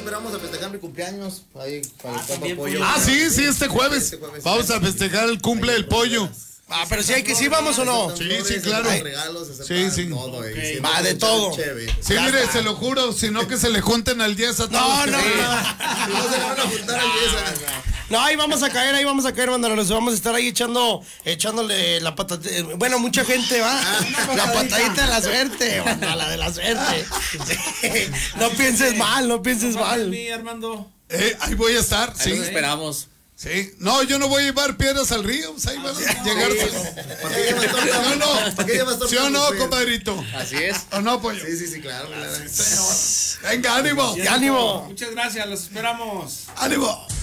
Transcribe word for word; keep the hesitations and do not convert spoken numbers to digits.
esperamos a festejar mi cumpleaños. Ahí, para Ah, el también, pollo. Ah, sí, sí, este jueves. Este jueves. Vamos a festejar el cumple del pollo. Ah, pero sí hay que sí, vamos o no. Sí, sí, claro. Regalos, Sí, sí. todo, Okay. Va, de todo. Sí, mire, se lo juro, sino que se le junten al diez a todos. No, no, no. No se le van a juntar al diez. No, ahí vamos a caer, ahí vamos a caer, banda. Nos vamos a estar ahí echando, echándole la patata. Bueno, mucha gente va. La patadita de la suerte, banda, la de la suerte. Sí. No pienses mal, no pienses mal. Mi Armando. Eh, ahí voy a estar, Ahí sí. los esperamos. Sí. No, yo no voy a llevar piedras al río. Pues ahí van a llegar. ¿Para qué llevas torta? No, no. ¿Para qué llevas torta? ¿Sí o no, Pues, compadrito? Así es. ¿O no, pollo? Sí, sí, sí, claro. claro. Venga, ánimo. ¡Ánimo! Muchas gracias, los esperamos. Ánimo.